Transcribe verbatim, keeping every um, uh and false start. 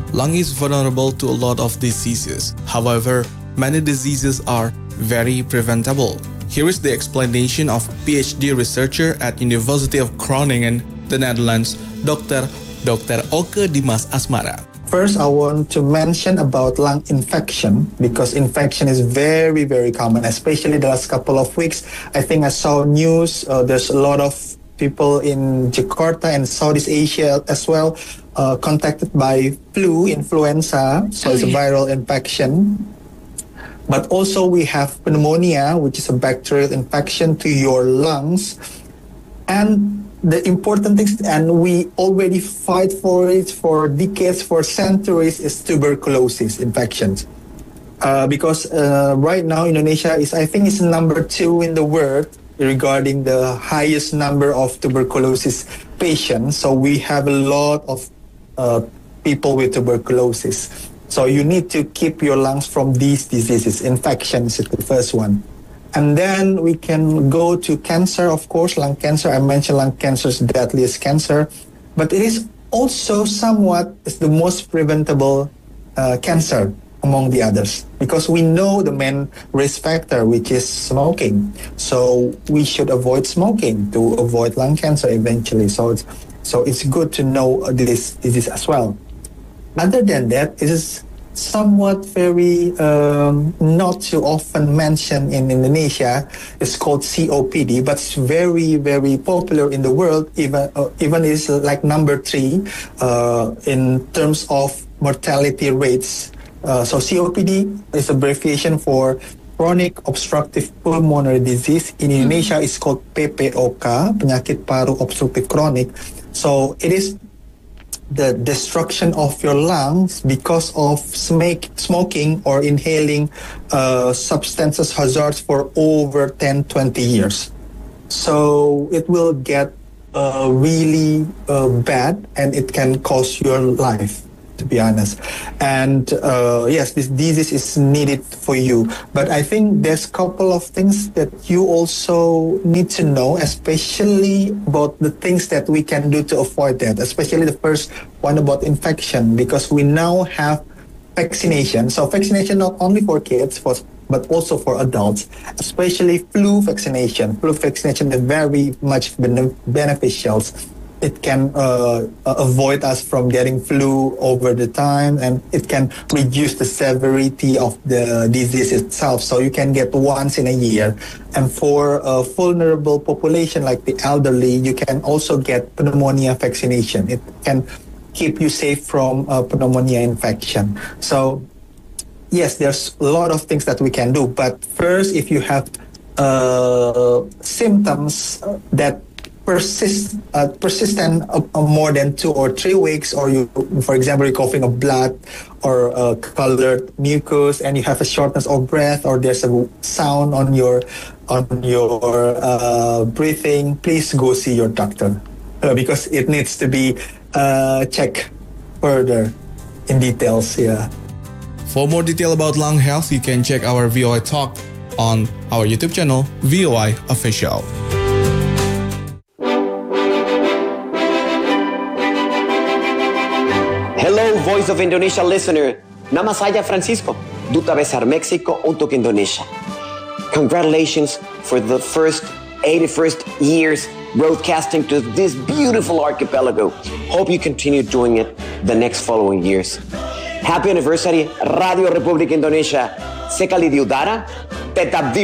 lung is vulnerable to a lot of diseases. However, many diseases are very preventable. Here is the explanation of PhD researcher at University of Groningen, the Netherlands, Doctor Doctor Oke Dimas Asmara. First, I want to mention about lung infection because infection is very, very common, especially the last couple of weeks. I think I saw news, uh, there's a lot of people in Jakarta and Southeast Asia as well uh, contacted by flu, influenza, so it's a viral infection. But also we have pneumonia, which is a bacterial infection to your lungs. And the important thing, and we already fight for it for decades, for centuries, is tuberculosis infections. Uh, because uh, right now Indonesia is, I think, is number two in the world regarding the highest number of tuberculosis patients. So we have a lot of uh, people with tuberculosis. So you need to keep your lungs from these diseases. Infections is the first one. And then we can go to cancer, of course, lung cancer. I mentioned lung cancer is the deadliest cancer. But it is also somewhat is the most preventable uh, cancer among the others. Because we know the main risk factor, which is smoking. So we should avoid smoking to avoid lung cancer eventually. So it's, so it's good to know this disease as well. Other than that, it is somewhat very um, not too often mentioned in Indonesia. It's called C O P D, but it's very, very popular in the world. Even uh, even is like number three uh, in terms of mortality rates. Uh, so C O P D is abbreviation for chronic obstructive pulmonary disease. In Indonesia, it's called P P O K, penyakit paru obstruktif kronik. So it is the destruction of your lungs because of smoke, smoking or inhaling uh, substances hazards for over ten, twenty years. So it will get uh, really uh, bad and it can cost your life, to be honest. And uh, yes, this disease is needed for you. But I think there's a couple of things that you also need to know, especially about the things that we can do to avoid that, especially the first one about infection, because we now have vaccination. So vaccination not only for kids, for, but also for adults, especially flu vaccination. Flu vaccination is very much bene- beneficial. It can uh, avoid us from getting flu over the time, and it can reduce the severity of the disease itself. So you can get once in a year. And for a vulnerable population like the elderly, you can also get pneumonia vaccination. It can keep you safe from uh, pneumonia infection. So yes, there's a lot of things that we can do. But first, if you have uh, symptoms that persist uh, persistent uh, uh, more than two or three weeks, or you, for example, you're coughing of blood or uh, colored mucus, and you have a shortness of breath, or there's a sound on your on your uh, breathing, please go see your doctor uh, because it needs to be uh, checked further in details. Yeah. For more detail about lung health, you can check our V O I Talk on our YouTube channel, V O I Official. Hello, Voice of Indonesia listener. Nama saya Francisco, Duta Besar Mexico untuk Indonesia. Congratulations for the first eighty-first years broadcasting to this beautiful archipelago. Hope you continue doing it the next following years. Happy anniversary, Radio Republik Indonesia. Sekali di udara, tetap di